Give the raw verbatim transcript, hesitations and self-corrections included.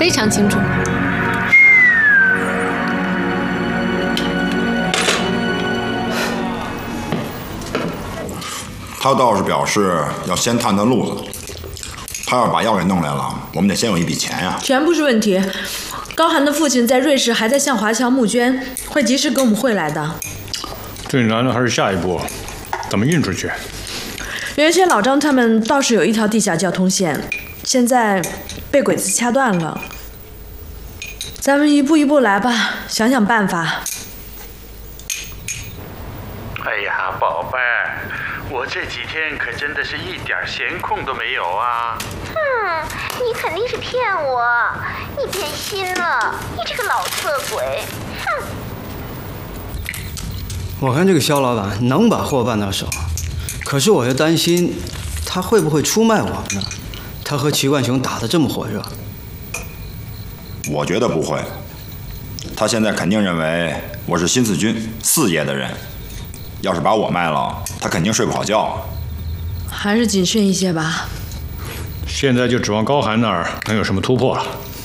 非常清楚。 他倒是表示要先探探路子。他要是把药给弄来了，我们得先有一笔钱呀。 钱不是问题，高寒的父亲在瑞士还在向华侨募捐，会及时给我们汇来的。 最难的还是下一步，怎么运出去？ 原先老张他们倒是有一条地下交通线，现在被鬼子掐断了。咱们一步一步来吧，想想办法。 哎呀，宝贝儿，我这几天可真的是一点闲空都没有啊！ 哼，你肯定是骗我，你变心了，你这个老色鬼！哼！ 我看这个肖老板能把货办到手，可是我又担心他会不会出卖我们呢？他和齐冠雄打得这么火热。 我觉得不会，他现在肯定认为我是新四军四爷的人。要是把我卖了，他肯定睡不好觉。 还是谨慎一些吧。 现在就指望高寒那儿能有什么突破了。